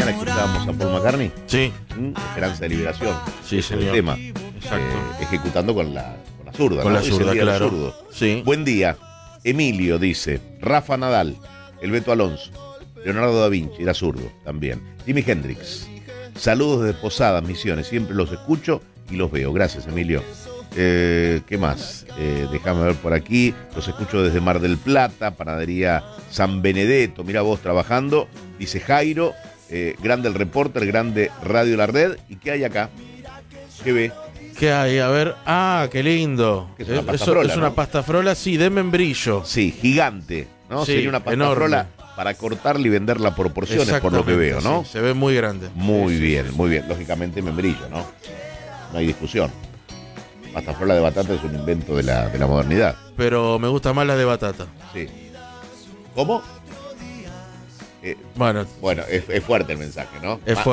mañana escuchábamos a Paul McCartney. Sí. Esperanza de liberación. Sí, es señor. el tema. Exacto. Ejecutando con la zurda. Con ¿no? la Es el zurda, día del claro. zurdo. Sí. Buen día. Emilio dice, Rafa Nadal, el Beto Alonso, Leonardo da Vinci, era zurdo también. Jimi Hendrix. Saludos desde Posadas, Misiones. Siempre los escucho y los veo. Gracias, Emilio. ¿Qué más? Déjame ver por aquí. Los escucho desde Mar del Plata, Panadería San Benedetto. Mira vos trabajando. Dice Jairo. Grande el reporter, grande Radio La Red. ¿Y qué hay acá? ¿Qué ve? ¿Qué hay? A ver. Ah, qué lindo. Es una pasta Eso frola, es una ¿no? pasta frola, sí, de membrillo. Sí, gigante, ¿no? Sí, Sería una pasta enorme. frola para cortarla y venderla por porciones, por lo que veo, ¿no? Sí, se ve muy grande. Muy Sí, bien, sí. muy bien. Lógicamente membrillo, ¿no? No hay discusión. Pasta frola de batata es un invento de la modernidad. Pero me gusta más la de batata. Sí. ¿Cómo? Bueno, Bueno, es fuerte el mensaje, ¿no? es